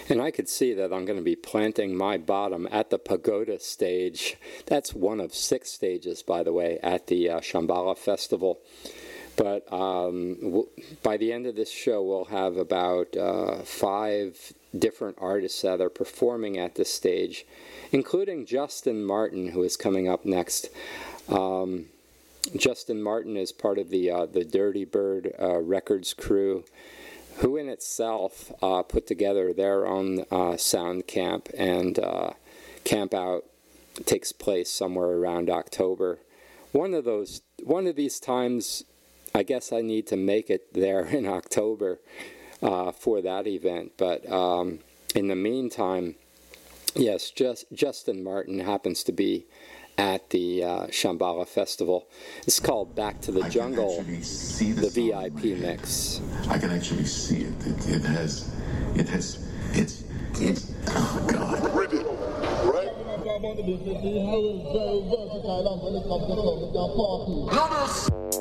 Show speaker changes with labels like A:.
A: And I could see that I'm going to be planting my bottom at the pagoda stage. That's one of 6 stages, by the way, at the Shambhala Festival. But by the end of this show, we'll have about 5 different artists that are performing at this stage, including Justin Martin, who is coming up next. Justin Martin is part of the Dirty Bird Records crew, who in itself put together their own sound camp, and Camp Out takes place somewhere around October. One of these times, I guess I need to make it there in October for that event. But in the meantime, yes, Justin Martin happens to be at the Shambhala Festival. It's called Back to the Jungle, the VIP mix.
B: I can actually see it. It's, oh God. Ribbit, right? Notice.